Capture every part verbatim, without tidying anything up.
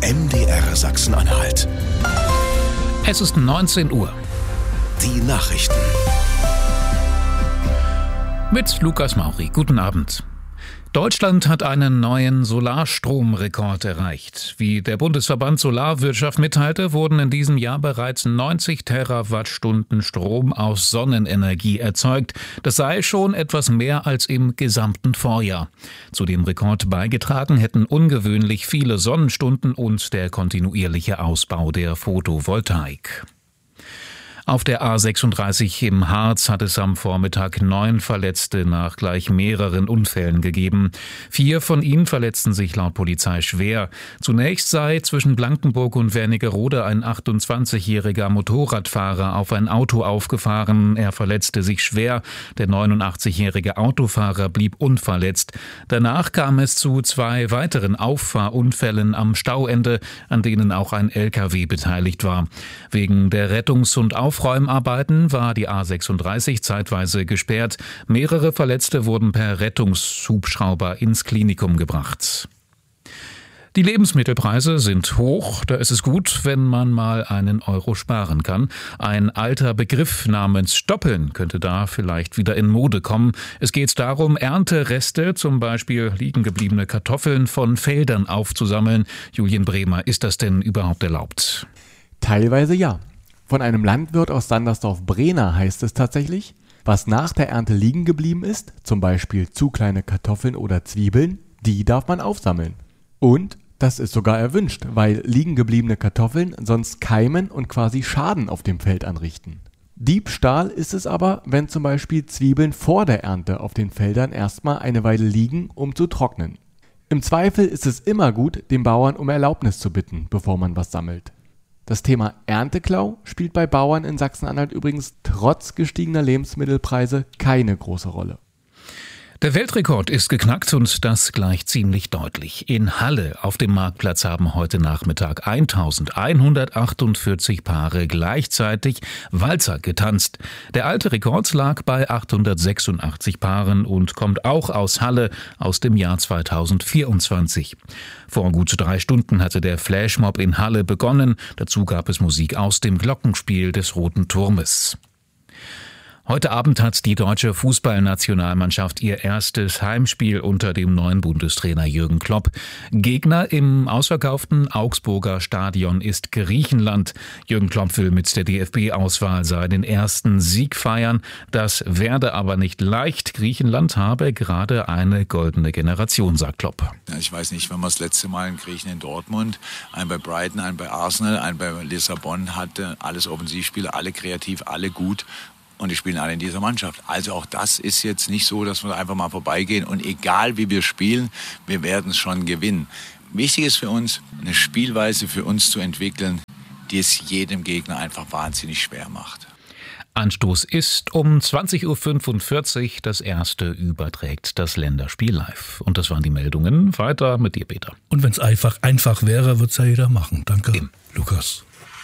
M D R Sachsen-Anhalt. Es ist neunzehn Uhr. Die Nachrichten. Mit Lukas Mauri. Guten Abend. Deutschland hat einen neuen Solarstromrekord erreicht. Wie der Bundesverband Solarwirtschaft mitteilte, wurden in diesem Jahr bereits neunzig Terawattstunden Strom aus Sonnenenergie erzeugt. Das sei schon etwas mehr als im gesamten Vorjahr. Zu dem Rekord beigetragen hätten ungewöhnlich viele Sonnenstunden und der kontinuierliche Ausbau der Photovoltaik. Auf der A sechsunddreißig im Harz hat es am Vormittag neun Verletzte nach gleich mehreren Unfällen gegeben. Vier von ihnen verletzten sich laut Polizei schwer. Zunächst sei zwischen Blankenburg und Wernigerode ein achtundzwanzigjähriger Motorradfahrer auf ein Auto aufgefahren. Er verletzte sich schwer. Der neunundachtzigjährige Autofahrer blieb unverletzt. Danach kam es zu zwei weiteren Auffahrunfällen am Stauende, an denen auch ein L K W beteiligt war. Wegen der Rettungs- und Aufräumarbeiten war die A sechsunddreißig zeitweise gesperrt. Mehrere Verletzte wurden per Rettungshubschrauber ins Klinikum gebracht. Die Lebensmittelpreise sind hoch. Da ist es gut, wenn man mal einen Euro sparen kann. Ein alter Begriff namens Stoppeln könnte da vielleicht wieder in Mode kommen. Es geht darum, Erntereste, zum Beispiel liegen gebliebene Kartoffeln von Feldern aufzusammeln. Julien Bremer, ist das denn überhaupt erlaubt? Teilweise ja. Von einem Landwirt aus Sandersdorf-Brehna heißt es tatsächlich, was nach der Ernte liegen geblieben ist, zum Beispiel zu kleine Kartoffeln oder Zwiebeln, die darf man aufsammeln. Und das ist sogar erwünscht, weil liegen gebliebene Kartoffeln sonst keimen und quasi Schaden auf dem Feld anrichten. Diebstahl ist es aber, wenn zum Beispiel Zwiebeln vor der Ernte auf den Feldern erstmal eine Weile liegen, um zu trocknen. Im Zweifel ist es immer gut, den Bauern um Erlaubnis zu bitten, bevor man was sammelt. Das Thema Ernteklau spielt bei Bauern in Sachsen-Anhalt übrigens trotz gestiegener Lebensmittelpreise keine große Rolle. Der Weltrekord ist geknackt und das gleich ziemlich deutlich. In Halle auf dem Marktplatz haben heute Nachmittag elfhundertachtundvierzig Paare gleichzeitig Walzer getanzt. Der alte Rekord lag bei achthundertsechsundachtzig Paaren und kommt auch aus Halle aus dem Jahr zweitausendvierundzwanzig. Vor gut drei Stunden hatte der Flashmob in Halle begonnen. Dazu gab es Musik aus dem Glockenspiel des Roten Turmes. Heute Abend hat die deutsche Fußballnationalmannschaft ihr erstes Heimspiel unter dem neuen Bundestrainer Jürgen Klopp. Gegner im ausverkauften Augsburger Stadion ist Griechenland. Jürgen Klopp will mit der D F B-Auswahl seinen ersten Sieg feiern. Das werde aber nicht leicht. Griechenland habe gerade eine goldene Generation, sagt Klopp. Ich weiß nicht, wenn man das letzte Mal einen Griechen in Dortmund, einen bei Brighton, einen bei Arsenal, einen bei Lissabon hatte, alles Offensivspieler, alle kreativ, alle gut. Und die spielen alle in dieser Mannschaft. Also auch das ist jetzt nicht so, dass wir einfach mal vorbeigehen. Und egal wie wir spielen, wir werden es schon gewinnen. Wichtig ist für uns, eine Spielweise für uns zu entwickeln, die es jedem Gegner einfach wahnsinnig schwer macht. Anstoß ist um zwanzig Uhr fünfundvierzig. Das erste überträgt das Länderspiel live. Und das waren die Meldungen. Weiter mit dir, Peter. Und wenn es einfach einfach wäre, wird es ja jeder machen. Danke, Eben. Lukas.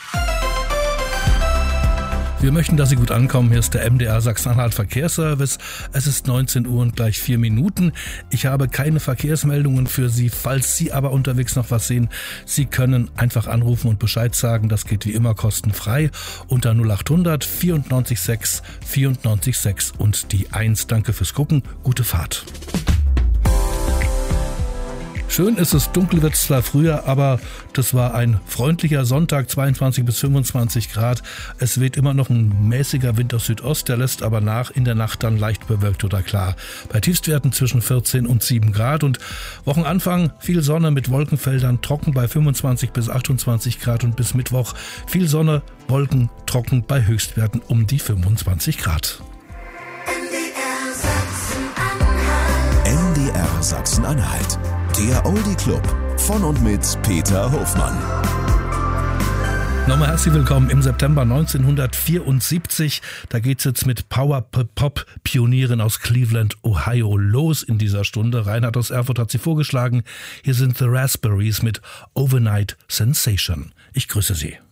Wir möchten, dass Sie gut ankommen. Hier ist der M D R Sachsen-Anhalt Verkehrsservice. Es ist neunzehn Uhr und gleich vier Minuten. Ich habe keine Verkehrsmeldungen für Sie. Falls Sie aber unterwegs noch was sehen, Sie können einfach anrufen und Bescheid sagen. Das geht wie immer kostenfrei unter null achthundert vierundneunzig sechs vierundneunzig sechs und die eins. Danke fürs Gucken. Gute Fahrt. Schön ist es, dunkel wird es zwar früher, aber das war ein freundlicher Sonntag, zweiundzwanzig bis fünfundzwanzig Grad. Es weht immer noch ein mäßiger Wind aus Südost, der lässt aber nach, in der Nacht dann leicht bewölkt oder klar. Bei Tiefstwerten zwischen vierzehn und sieben Grad und Wochenanfang viel Sonne mit Wolkenfeldern, trocken bei fünfundzwanzig bis achtundzwanzig Grad und bis Mittwoch viel Sonne, Wolken, trocken bei Höchstwerten um die fünfundzwanzig Grad. M D R Sachsen-Anhalt. Der Oldie Club von und mit Peter Hofmann. Nochmal herzlich willkommen im September neunzehnhundertvierundsiebzig. Da geht's jetzt mit Power-Pop-Pionieren aus Cleveland, Ohio los in dieser Stunde. Reinhard aus Erfurt hat sie vorgeschlagen. Hier sind The Raspberries mit Overnight Sensation. Ich grüße Sie.